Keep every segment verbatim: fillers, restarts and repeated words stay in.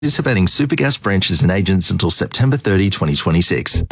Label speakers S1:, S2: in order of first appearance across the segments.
S1: Participating Supergas branches and agents until September thirtieth, twenty twenty-six.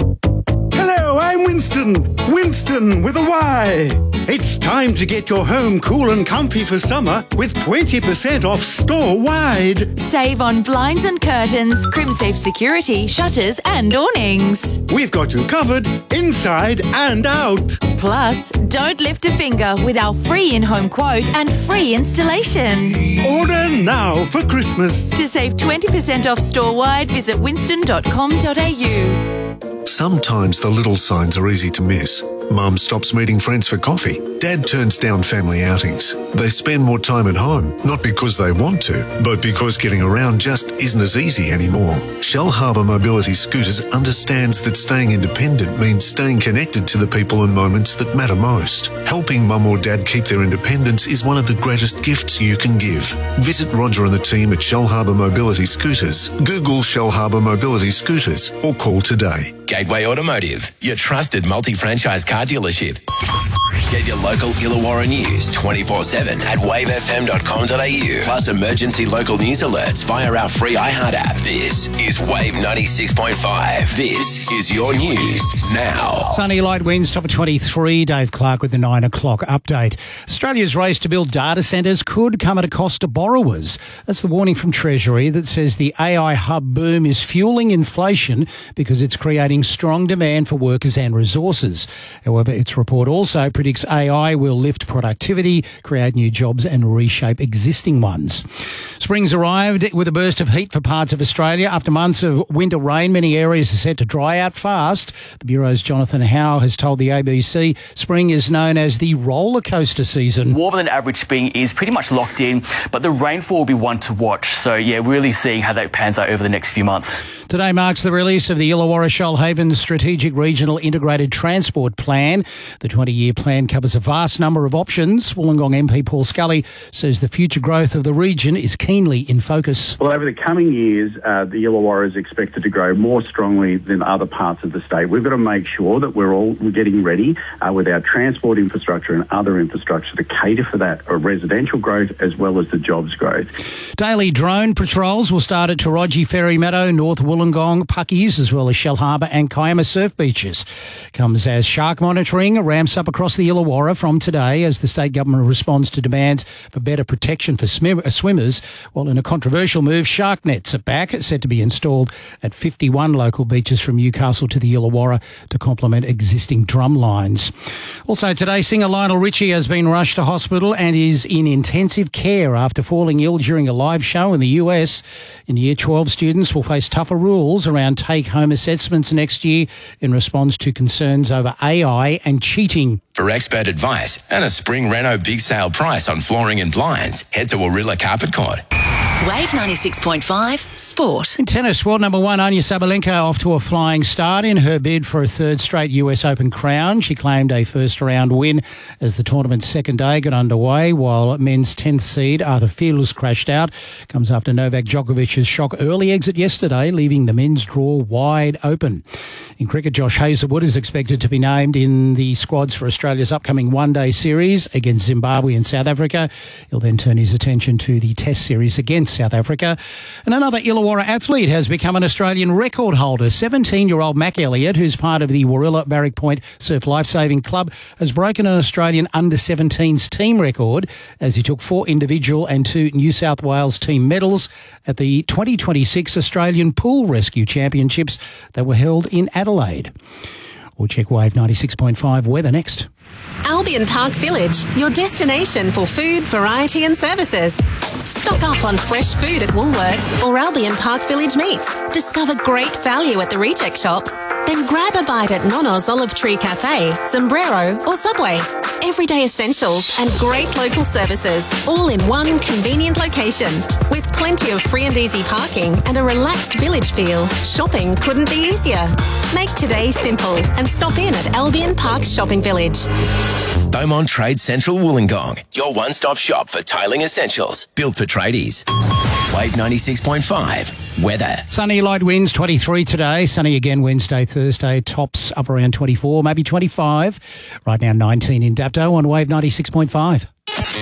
S2: Hello, I'm Winston. Winston with a Y. It's time to get your home cool and comfy for summer with twenty percent off store-wide.
S3: Save on blinds and curtains, CrimSafe security, shutters and awnings.
S2: We've got you covered inside and out.
S3: Plus, don't lift a finger with our free in-home quote and free installation.
S2: Order now for Christmas.
S3: To save twenty percent off store-wide, visit winston dot com dot a u.
S4: Sometimes the little signs are easy to miss. Mum stops meeting friends for coffee. Dad turns down family outings. They spend more time at home, not because they want to, but because getting around just isn't as easy anymore. Shellharbour Mobility Scooters understands that staying independent means staying connected to the people and moments that matter most. Helping mum or dad keep their independence is one of the greatest gifts you can give. Visit Roger and the team at Shellharbour Mobility Scooters, Google Shellharbour Mobility Scooters, or call today.
S5: Gateway Automotive, your trusted multi-franchise car dealership. Get your local Illawarra news twenty-four seven at wave f m dot com dot a u. Plus emergency local news alerts via our free iHeart app. This is Wave ninety-six point five. This is your news now.
S6: Sunny, light winds, top of twenty-three. Dave Clark with the nine o'clock update. Australia's race to build data centres could come at a cost to borrowers. That's the warning from Treasury that says the A I hub boom is fuelling inflation because it's creating strong demand for workers and resources. However, its report also predicts A I will lift productivity, create new jobs and reshape existing ones. Spring's arrived with a burst of heat for parts of Australia. After months of winter rain, many areas are set to dry out fast. The Bureau's Jonathan Howe has told the A B C spring is known as the roller coaster season.
S7: Warmer than average spring is pretty much locked in, but the rainfall will be one to watch. So, yeah, really seeing how that pans out over the next few months.
S6: Today marks the release of the Illawarra Shoalhaven Strategic Regional Integrated Transport Plan. The twenty-year plan covers a vast number of options. Wollongong M P Paul Scully says the future growth of the region is keenly in focus.
S8: Well, over the coming years, uh, the Illawarra is expected to grow more strongly than other parts of the state. We've got to make sure that we're all getting ready uh, with our transport infrastructure and other infrastructure to cater for that uh, residential growth as well as the jobs growth.
S6: Daily drone patrols will start at Taraji Ferry Meadow, North Wollongong, Puckies, as well as Shellharbour and Kiama surf beaches. Comes as shark monitoring ramps up across the Illawarra from today as the state government responds to demands for better protection for swim- swimmers. While in a controversial move, shark nets are back, set to be installed at fifty-one local beaches from Newcastle to the Illawarra to complement existing drum lines. Also today, singer Lionel Richie has been rushed to hospital and is in intensive care after falling ill during a live show in the U S. In Year twelve, students will face tougher rules around take-home assessments next year in response to concerns over A I and cheating.
S5: For expert advice and a spring reno big sale price on flooring and blinds, head to Warilla Carpet Court.
S9: Wave ninety-six point five Sport.
S6: In tennis, world number one Anya Sabalenka off to a flying start in her bid for a third straight U S Open crown. She claimed a first-round win as the tournament's second day got underway, while men's tenth seed Arthur Fils crashed out. Comes after Novak Djokovic's shock early exit yesterday, leaving the men's draw wide open. In cricket, Josh Hazlewood is expected to be named in the squads for Australia's upcoming one-day series against Zimbabwe and South Africa. He'll then turn his attention to the Test series against South Africa. And another Illawarra athlete has become an Australian record holder. seventeen-year-old Mac Elliott, who's part of the Warilla Barrack Point Surf Lifesaving Club, has broken an Australian under seventeens team record as he took four individual and two New South Wales team medals at the twenty twenty-six Australian Pool Rescue Championships that were held in Adelaide. We'll check Wave ninety-six point five weather next.
S10: Albion Park Village, your destination for food, variety and services. Stock up on fresh food at Woolworths or Albion Park Village Meats. Discover great value at the Reject Shop. Then grab a bite at Nono's Olive Tree Cafe, Sombrero or Subway. Everyday essentials and great local services, all in one convenient location. With plenty of free and easy parking and a relaxed village feel, shopping couldn't be easier. Make today simple and stop in at Albion Park Shopping Village.
S5: Beaumont Trade Central Wollongong, your one-stop shop for tiling essentials, built for tradies. Wave ninety-six point five, weather.
S6: Sunny, light winds, twenty-three today. Sunny again Wednesday, Thursday. Tops up around twenty-four, maybe twenty-five. Right now nineteen in Dapto on Wave ninety-six point five.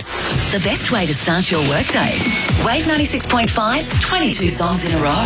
S9: the best way to start your workday. Wave ninety-six point five's twenty-two songs in a row.